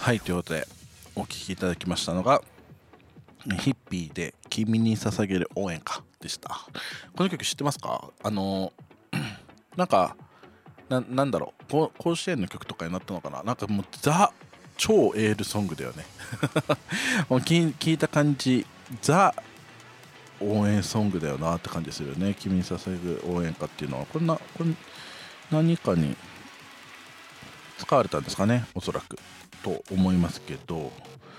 はい、ということでお聴きいただきましたのがヒッピーで君に捧げる応援歌でした。この曲知ってますか？なんかなんだろう、甲子園の曲とかになったのかな。なんかもうザ超エールソングだよね。もう聞いた感じザ応援ソングだよなって感じするよね。君に捧げる応援歌っていうのはこれ何かに使われたんですかね、おそらくと思いますけど、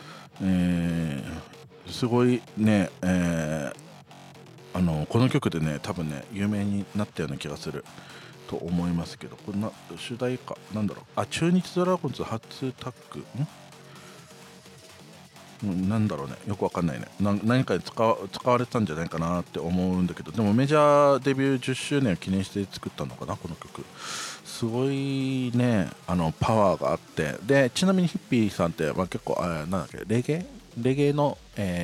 すごいね、この曲でね多分ね有名になったような気がすると思いますけど、これ主題歌なんだろう、中日ドラゴンズ初タッグなんだろうね、よくわかんないね。何かに使われたんじゃないかなって思うんだけど、でもメジャーデビュー10周年を記念して作ったのかな、この曲。すごいね、パワーがあって、でちなみにヒッピーさんって、結構なんだっけ、レゲエの、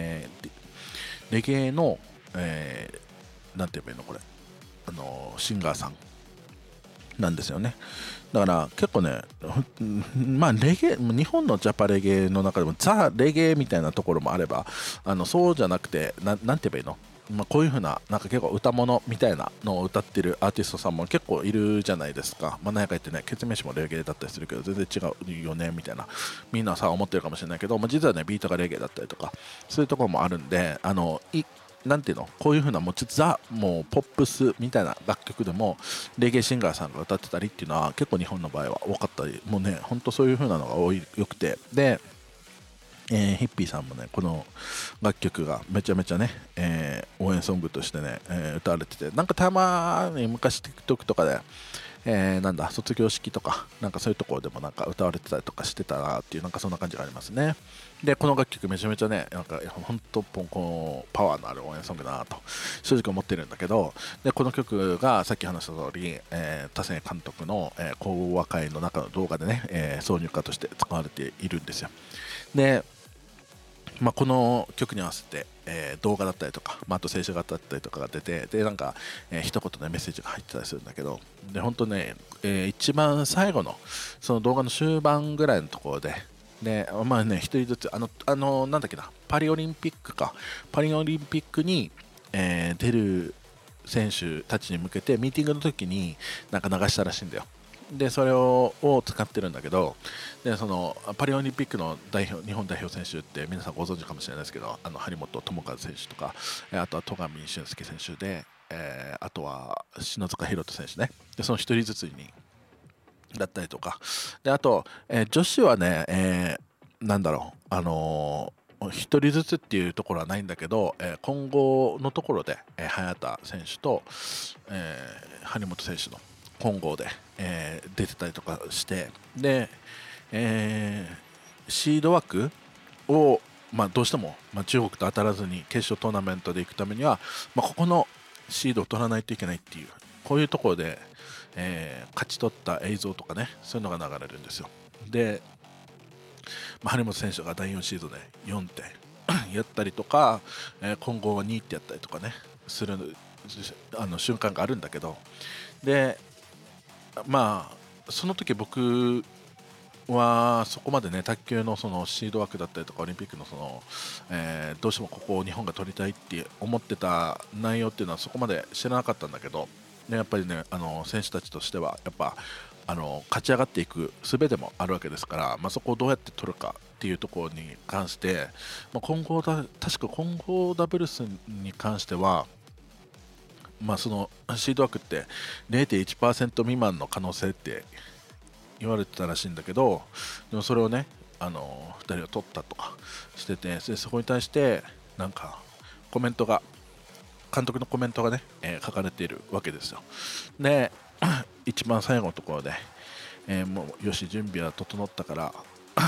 なんて言えばいいのこれ、シンガーさんなんですよね。だから結構ね、レゲエ、日本のジャパレゲエの中でもザ・レゲエみたいなところもあれば、そうじゃなくて、なんて言えばいいの、こういう風な、なんか結構歌物みたいなのを歌ってるアーティストさんも結構いるじゃないですか。何やか言ってね、ケツメイシもレゲエだったりするけど、全然違うよねみたいな、みんなさ思ってるかもしれないけど、実はね、ビートがレゲエだったりとか、そういうところもあるんで、なんていうの、こういう風なもうもうポップスみたいな楽曲でもレゲエシンガーさんが歌ってたりっていうのは結構日本の場合は多かったり、もうね、ほんとそういう風なのがよくて、で、ヒッピーさんもね、この楽曲がめちゃめちゃね、応援ソングとしてね、歌われてて、なんかたまに昔 TikTok とかで、なんだ卒業式とかなんかそういうところでもなんか歌われてたりとかしてたなっていう、なんかそんな感じがありますね。でこの楽曲めちゃめちゃね、なんか本当このパワーのある応援ソングだなと正直思ってるんだけど、でこの曲がさっき話した通り、田瀬監督の、講話会の中の動画でね、挿入歌として使われているんですよ。でこの曲に合わせて、動画だったりとか、あと静止画だったりとかが出て、でなんか、一言ねメッセージが入ってたりするんだけど、で本当ね、一番最後のその動画の終盤ぐらいのところで、一人ずつなんだっけな、パリオリンピックに、出る選手たちに向けてミーティングの時になんか流したらしいんだよ。でそれを使ってるんだけど、でそのパリオリンピックの日本代表選手って皆さんご存知かもしれないですけど、張本智和選手とか、あとは戸上俊介選手で、あとは篠塚大登選手ね、でその一人ずつにだったりとかで、あと、女子はね、なんだろう、一人ずつっていうところはないんだけど、混合のところで、早田選手と、張本選手の混合で、出てたりとかして、で、シード枠を、どうしても、中国と当たらずに決勝トーナメントで行くためには、ここのシードを取らないといけないっていう、こういうところで、勝ち取った映像とかね、そういうのが流れるんですよ。で、張本選手が第4シードで4点やったりとか、混合は2ってやったりとかねする瞬間があるんだけど、でその時僕はそこまでね、卓球のそのシード枠だったりとかオリンピックのその、どうしてもここを日本が取りたいって思ってた内容っていうのはそこまで知らなかったんだけど、やっぱりね、選手たちとしてはやっぱ勝ち上がっていく術でもあるわけですから、そこをどうやって取るかっていうところに関して、確か混合ダブルスに関しては、そのシード枠って 0.1% 未満の可能性って言われてたらしいんだけど、でもそれをね、2人は取ったとかしてて、でそこに対してなんか監督のコメントがね、書かれているわけですよ。で一番最後のところで、もうよし準備は整ったから、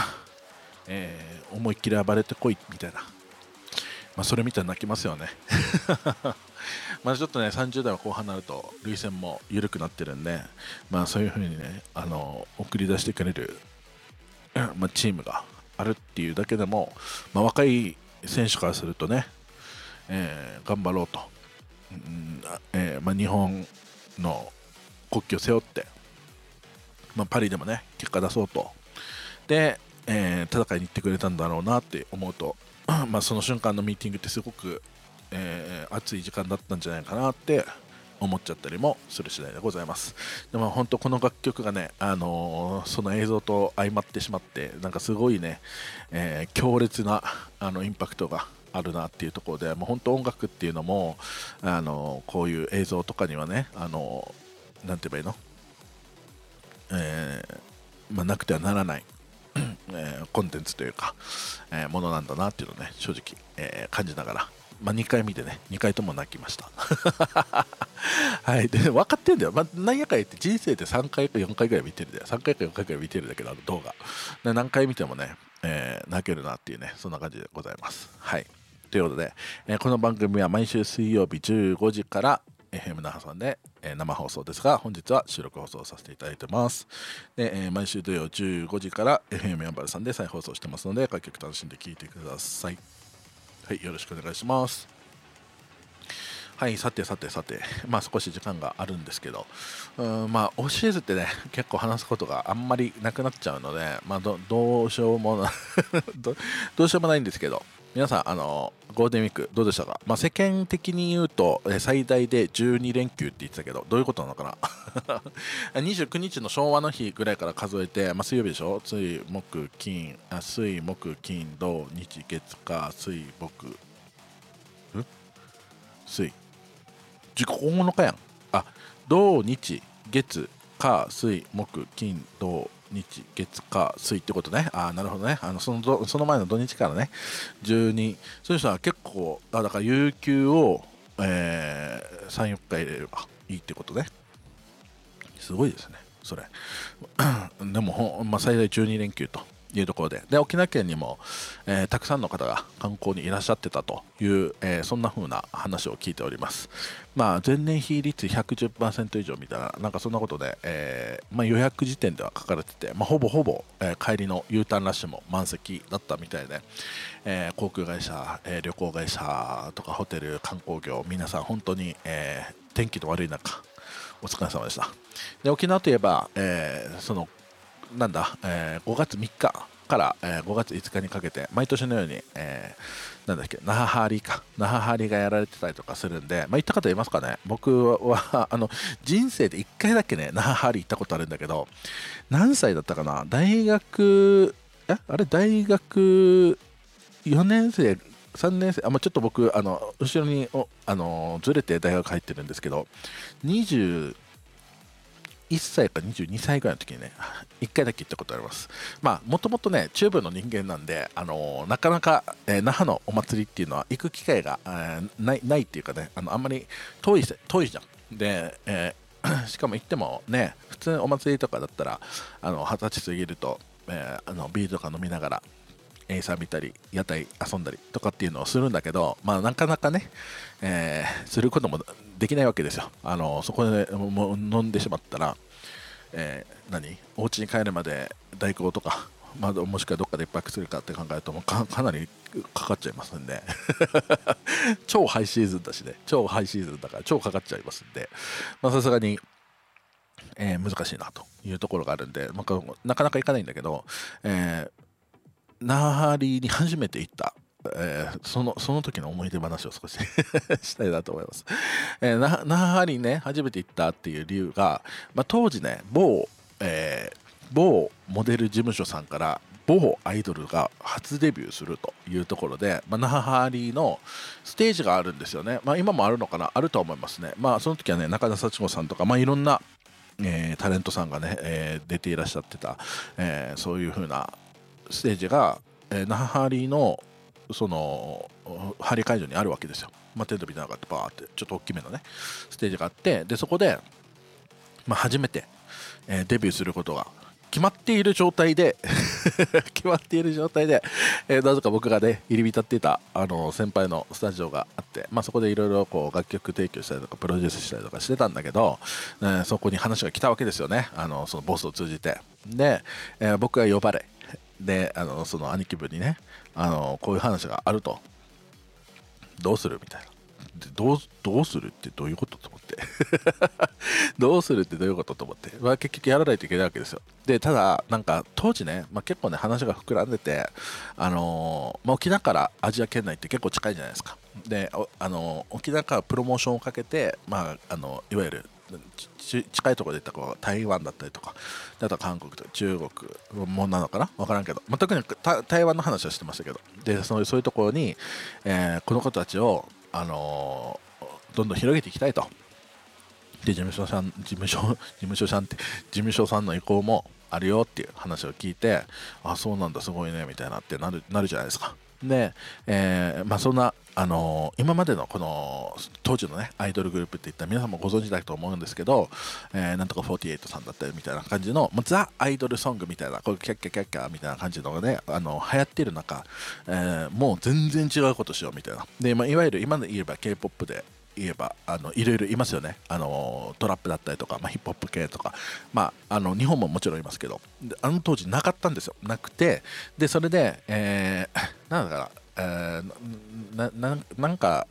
思いっきり暴れてこいみたいな、それ見たら泣きますよね。ちょっとね30代の後半になると涙腺も緩くなってるんで、そういう風にね送り出してくれる、チームがあるっていうだけでも、若い選手からするとね、頑張ろうと、日本の国旗を背負って、パリでもね結果出そうと。で戦いに行ってくれたんだろうなって思うとまあその瞬間のミーティングってすごく、熱い時間だったんじゃないかなって思っちゃったりもする次第でございます。でも本当この楽曲がね、その映像と相まってしまってなんかすごいね、強烈なインパクトがあるなっていうところで、もう本当音楽っていうのもこういう映像とかにはねなんて言えばいいの、まあ、なくてはならないコンテンツというか、ものなんだなっていうのをね正直、感じながら、まあ、2回見てね2回とも泣きましたはいで分かってんだよ、まあ、何やかん言って人生で3回か4回ぐらい見てるんだよ、3回か4回ぐらい見てるんだけど動画で何回見てもね、泣けるなっていうねそんな感じでございます。はいということで、この番組は毎週水曜日15時から FM 那覇さんで、生放送ですが、本日は収録放送させていただいてます。で、毎週土曜15時から FM やんばるさんで再放送してますので、楽曲楽しんで聴いてください。はい、よろしくお願いします。はい、さて、まあ少し時間があるんですけど、まあ教えずってね、結構話すことがあんまりなくなっちゃうので、まあどうしようもなどうしようもないんですけど、皆さん、ゴールデンウィークどうでしたか？まあ世間的に言うと、最大で12連休って言ってたけど、どういうことなのかな29日の昭和の日ぐらいから数えて、まあ水曜日でしょ？水、木、金、土、日、月、火、水、木、水。9日やん。あ、土日月火水木金土日月火水ってことね。あ、なるほどね。その前の土日からね12、そういう人は結構だから有給を、3、4日入れればいいってことね。すごいですねそれでもまあ、最大12連休というところで、沖縄県にも、たくさんの方が観光にいらっしゃってたという、そんな風な話を聞いております。まあ、前年比率110% 以上みたいな、なんかそんなことで、まあ、予約時点では書かれてて、まあ、ほぼ、帰りの U ターンラッシュも満席だったみたいで、航空会社、旅行会社とかホテル観光業皆さん本当に、天気の悪い中お疲れ様でした。で沖縄といえば、そのなんだ、5月3日から、5月5日にかけて毎年のように、なんだっけ那覇ハーリーがやられてたりとかするんで、まあ、行った方いますかね。僕は人生で1回だけね那覇ハーリー行ったことあるんだけど、何歳だったかな、大学4年生3年生、まあ、ちょっと僕後ろにずれて大学入ってるんですけど、21歳か22歳ぐらいの時にね1回だけ行ったことあります。まあもともとね中部の人間なんで、なかなか、那覇のお祭りっていうのは行く機会が、ないっていうかね、あんまり遠いじゃんで、しかも行ってもね普通お祭りとかだったら20歳過ぎると、ビールとか飲みながらエイサー見たり屋台遊んだりとかっていうのをするんだけど、まあなかなかね、することもできないわけですよ。そこでもう飲んでしまったら、お家に帰るまで代行とか、まあ、もしくはどっかで一泊するかって考えるともうかなりかかっちゃいますんで超ハイシーズンだしね、超ハイシーズンだから超かかっちゃいますんで、さすがに難しいなというところがあるんで、なかなか行かないんだけど、那覇リに初めて行った、その時の思い出話を少ししたいなと思います。那覇リね初めて行ったっていう理由が、まあ、当時ね某モデル事務所さんから某アイドルが初デビューするというところで、那覇リのステージがあるんですよね。まあ、今もあるのかな、あると思いますね。まあその時はね中田幸子さんとか、まあ、いろんなタレントさんがね、出ていらっしゃってた、そういう風なステージが、那覇リのそのハリ会場にあるわけですよ。まあ、テレビなかったバーってちょっと大きめのねステージがあって、でそこで、まあ、初めて、デビューすることが決まっている状態でなぜか僕がね入り浸っていた先輩のスタジオがあって、まあ、そこでいろいろ楽曲提供したりとかプロデュースしたりとかしてたんだけど、そこに話が来たわけですよね、そのボスを通じて。で、僕が呼ばれでその兄貴分にねこういう話があるとどうするみたいなどうするってどういうことと思ってどうするってどういうことと思って、まあ、結局やらないといけないわけですよ。でただなんか当時ね、まあ、結構ね話が膨らんでて、まあ、沖縄からアジア圏内って結構近いじゃないですか。で沖縄からプロモーションをかけて、まあ、いわゆる近いところで言ったらこう台湾だったりとか、あとは韓国とか中国もなのかな分からんけど、まあ、特に台湾の話はしてましたけど、でそういうところに、この子たちを、どんどん広げていきたいと。で事務所さんの意向もあるよっていう話を聞いて、あそうなんだすごいねみたいなってなるじゃないですか。で、まあそんな今までのこの当時のねアイドルグループっていったら皆さんもご存知だと思うんですけど、なんとか48さんだったりみたいな感じの、もうザ・アイドルソングみたいな、こうキャッキャキャッキャみたいな感じのがね流行ってる中、もう全然違うことしようみたいな。で、まあ、いわゆる今で言えば K-POP で言えばいろいろいますよね。トラップだったりとか、まあ、ヒップホップ系とか、まあ、日本ももちろんいますけど、で当時なかったんですよ。なくて、でそれで、なんだから、なんか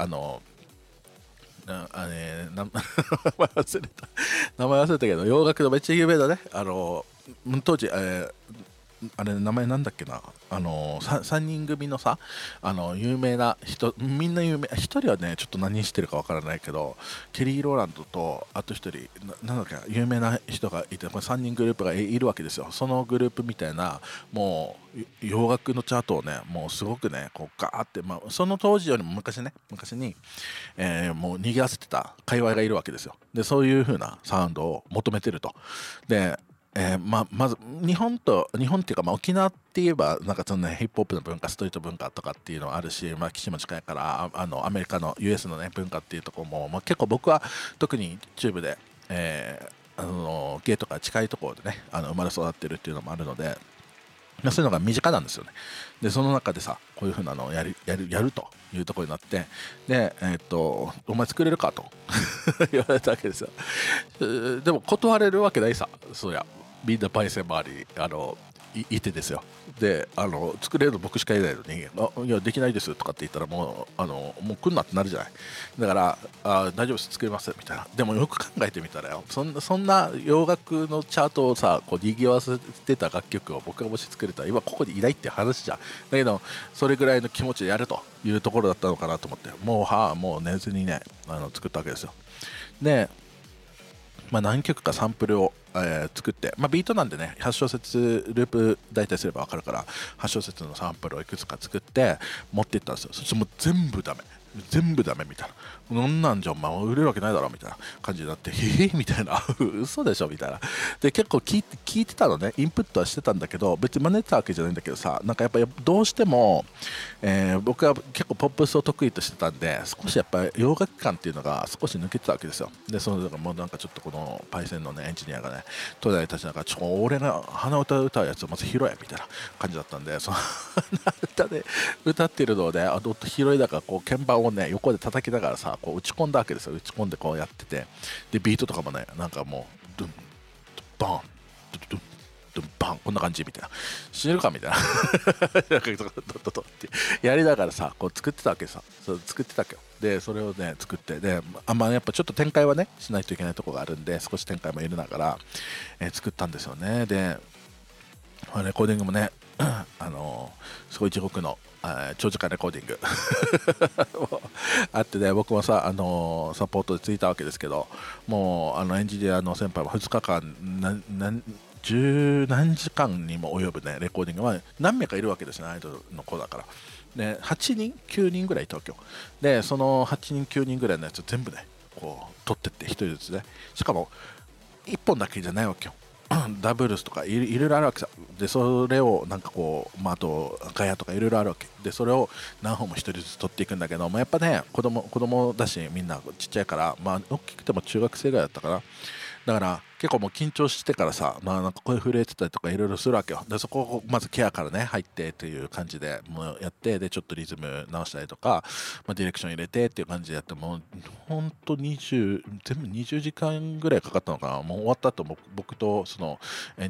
名前忘れた名前忘れたけど、洋楽のめっちゃ有名だね、当時、あれ名前なんだっけな、3人組のさ、有名な人、みんな有名、1人はねちょっと何してるかわからないけど、ケリー・ローランドとあと1人なんだっけな、有名な人がいて、これ3人グループがいるわけですよ。そのグループみたいな、もう洋楽のチャートをねもうすごくねこうガーって、まあ、その当時よりも昔に、もう賑わせてた界隈がいるわけですよ。でそういう風なサウンドを求めてると。でまず日本っていうか、まあ、沖縄って言えばなんかその、ね、ヒップホップの文化、ストリート文化とかっていうのはあるし、まあ、基地も近いからアメリカの US の、ね、文化っていうところも、まあ、結構僕は特に中部で、ゲートから近いところでね生まれ育ってるっていうのもあるので、まあ、そういうのが身近なんですよね。でその中でさこういう風なのをやるというところになって、でお前作れるかと言われたわけですよ。でも断れるわけないさ、そりゃみんなパイセン周りいてですよ。で作れるの僕しかいないのに、いやできないですとかって言ったらもうもう来んなってなるじゃない。だから大丈夫です作れますみたいな。でもよく考えてみたらよ、そんな洋楽のチャートをさこう賑わせてた楽曲を僕がもし作れたら今ここにいないって話じゃん。だけどそれぐらいの気持ちでやるというところだったのかなと思って、もう寝ずにね作ったわけですよ。でまあ、何曲かサンプルを、作って、まあ、ビートなんでね8小節ループ大体すれば分かるから8小節のサンプルをいくつか作って持っていったんですよ。そしてもう全部ダメみたいな、こんなんじゃお前売れるわけないだろみたいな感じになって、みたいな嘘でしょみたいな。で結構聞いてたのね、インプットはしてたんだけど別に真似てたわけじゃないんだけどさ、なんかやっぱりどうしても、僕は結構ポップスを得意としてたんで少しやっぱり洋楽感っていうのが少し抜けてたわけですよ。でそのだからもうなんかちょっとこのパイセンのねエンジニアがね東大たちなんか俺が鼻歌歌うやつをまず拾えみたいな感じだったんで、その鼻歌で歌ってるのをね拾いだからこう鍵盤をね横で叩きながらさこう打ち込んだわけですよ。打ち込んでこうやってて、でビートとかもねなんかもうドゥンドゥンバンドゥドゥンドゥンバンこんな感じみたいな、死ねるかみたいななんかドドドってやりながらさこう作ってたわけさ、そう作ってたわけよ。でそれをね作って、でやっぱちょっと展開はねしないといけないところがあるんで少し展開も入れながら、作ったんですよね。でレコーディングもねすごい地獄の長時間レコーディングあってね、僕もさ、サポートでついたわけですけど、もうエンジニアの先輩は2日間十何時間にも及ぶねレコーディングは何名かいるわけですね、アイドルの子だから。で8人9人ぐらいいたわけよ。でその8人9人ぐらいのやつ全部ねこう取ってって1人ずつね、しかも1本だけじゃないわけよ。ダブルスとかいろいろあるわけさ。でそれをなんかこう、まあ、あとガヤとかいろいろあるわけで、それを何本も一人ずつ取っていくんだけど、やっぱね子供だしみんなちっちゃいから、まあ大きくても中学生ぐらいだったかな。だから結構もう緊張してからさ、なんか声震えてたりとかいろいろするわけよ。でそこをまずケアからね入ってっていう感じでもうやって、でちょっとリズム直したりとか、ディレクション入れてっていう感じでやって、もうほんと全部20時間ぐらいかかったのかな。もう終わった後僕とその